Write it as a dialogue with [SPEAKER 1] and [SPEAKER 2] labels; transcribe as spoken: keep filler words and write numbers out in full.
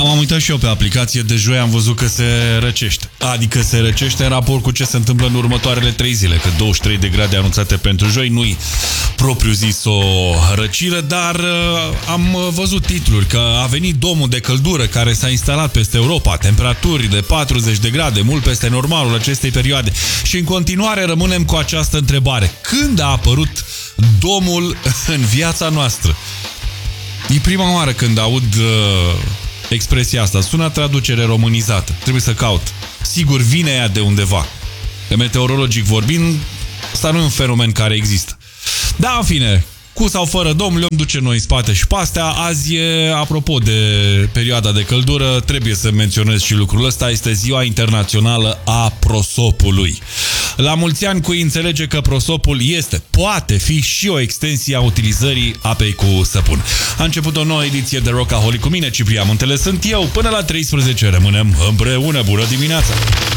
[SPEAKER 1] m-am uitat și eu pe aplicație, de joi am văzut că se răcește. Adică se răcește în raport cu ce se întâmplă în următoarele trei zile, că douăzeci și trei de grade anunțate pentru joi, nu-i propriu zis o răcire, dar uh, am văzut titluri că a venit domul de căldură care s-a instalat peste Europa, temperaturi de patruzeci de grade, mult peste normalul acestei perioade. Și în continuare rămânem cu această întrebare. Când a apărut domul în viața noastră? E prima oară când aud uh, expresia asta. Sună traducere românizată. Trebuie să caut. Sigur, vine ea de undeva. De meteorologic vorbind, asta nu e un fenomen care există. Da, în fine, cu sau fără domn, le-om duce noi în spate și pe astea. Azi e, apropo de perioada de căldură, trebuie să menționez și lucrul ăsta, este Ziua Internațională a Prosopului. La mulți ani cui înțelege că prosopul este, poate fi și o extensie a utilizării apei cu săpun. A început o nouă ediție de Rockaholic cu mine, Ciprian Muntele sunt eu. Până la treisprezece rămânem împreună. Bună dimineața!